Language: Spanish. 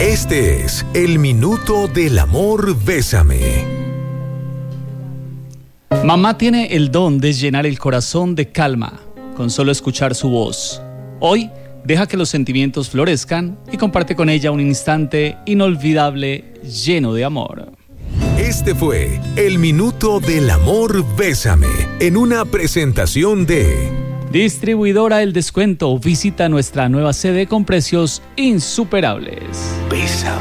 Este es el Minuto del Amor. Bésame. Mamá tiene el don de llenar el corazón de calma con solo escuchar su voz. Hoy, deja que los sentimientos florezcan y comparte con ella un instante inolvidable lleno de amor. Este fue el Minuto del Amor. Bésame, en una presentación de Distribuidora El Descuento. Visita nuestra nueva sede con precios insuperables. Bésame.